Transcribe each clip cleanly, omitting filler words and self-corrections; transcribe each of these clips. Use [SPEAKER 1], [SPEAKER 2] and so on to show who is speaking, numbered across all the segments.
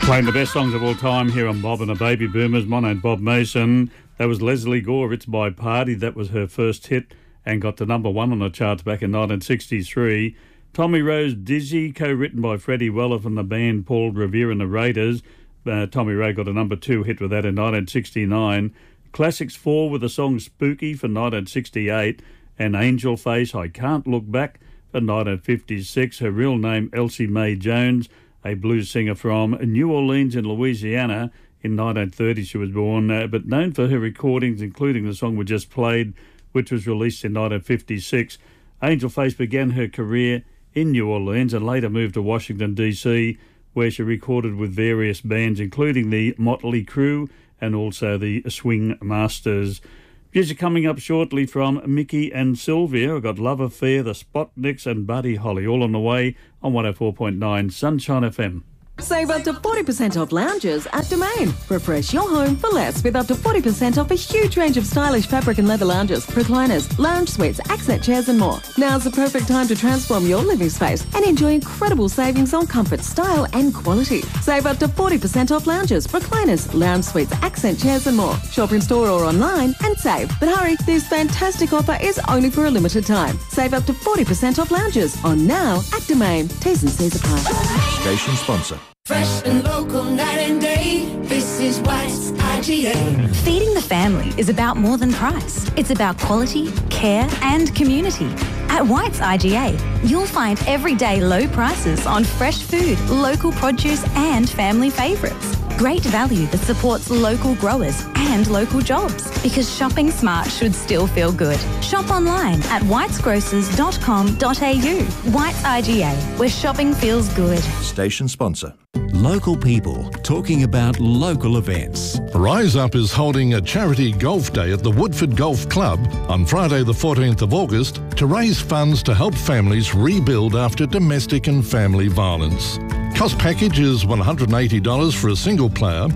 [SPEAKER 1] Playing the best songs of all time here on Bob and the Baby Boomers. My name's Bob Mason. That was Leslie Gore, It's My Party. That was her first hit and got to number one on the charts back in 1963. Tommy Roe's Dizzy, co-written by Freddie Weller from the band Paul Revere and the Raiders. Tommy Roe got a number two hit with that in 1969. Classics 4 with the song Spooky for 1968. And Angel Face, I Can't Look Back for 1956. Her real name, Elsie Mae Jones, a blues singer from New Orleans in Louisiana. In 1930 she was born, but known for her recordings, including the song we just played, which was released in 1956. Angel Face began her career in New Orleans and later moved to Washington, D.C., where she recorded with various bands, including the Motley Crue and also the Swing Masters. Music coming up shortly from Mickey and Sylvia. I've got Love Affair, the Spotnicks and Buddy Holly, all on the way on 104.9 Sunshine FM.
[SPEAKER 2] Save up to 40% off lounges at Domain. Refresh your home for less with up to 40% off a huge range of stylish fabric and leather lounges, recliners, lounge suites, accent chairs and more. Now's the perfect time to transform your living space and enjoy incredible savings on comfort, style and quality. Save up to 40% off lounges, recliners, lounge suites, accent chairs and more. Shop in store or online and save. But hurry, this fantastic offer is only for a limited time. Save up to 40% off lounges on now at Domain. T's and C's apply.
[SPEAKER 3] Station sponsor.
[SPEAKER 4] Fresh and local night and day. This is White's IGA.
[SPEAKER 5] Feeding the family is about more than price. It's about quality, care and community. At White's IGA, you'll find everyday low prices on fresh food, local produce and family favourites. Great value that supports local growers and local jobs, because shopping smart should still feel good. Shop online at whitesgrocers.com.au. White's IGA, where shopping feels good.
[SPEAKER 3] Station sponsor.
[SPEAKER 6] Local people talking about local events.
[SPEAKER 7] Rise Up is holding a charity golf day at the Woodford Golf Club on Friday the 14th of August to raise funds to help families rebuild after domestic and family violence. Cost package is $180 for a single player,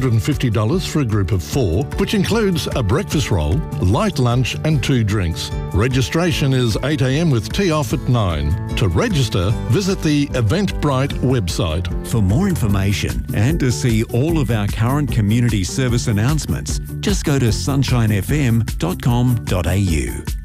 [SPEAKER 7] $450 for a group of 4, which includes a breakfast roll, light lunch and 2 drinks. Registration is 8 a.m. with tee off at 9. To register, visit the Eventbrite website.
[SPEAKER 6] For more information and to see all of our current community service announcements, just go to sunshinefm.com.au.